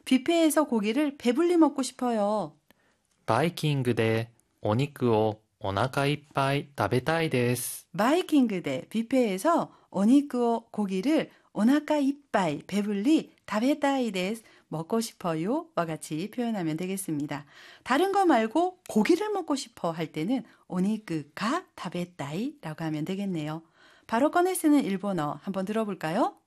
뷔페에서 고기를 배불리 먹고 싶어요. バイキングでお肉をお腹いっぱい食べたいです。 바이킹 대 뷔페에서 오니쿠오 고기를 오나카 이빠이 배불리 다베타이 데스 먹고 싶어요와 같이 표현하면 되겠습니다. 다른 거 말고 고기를 먹고 싶어 할 때는 오니쿠가 다베타이라고 하면 되겠네요. 바로 꺼내 쓰는 일본어 한번 들어볼까요?